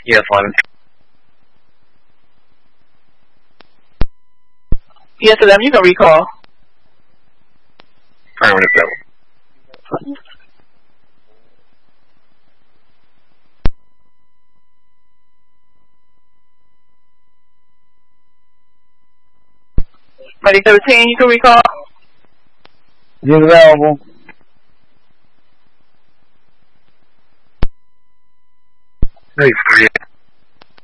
Yes, 11. Yes, 11, you can recall. Affirmative, 11. Ready, 13, you can recall. Is available. Ready, 38.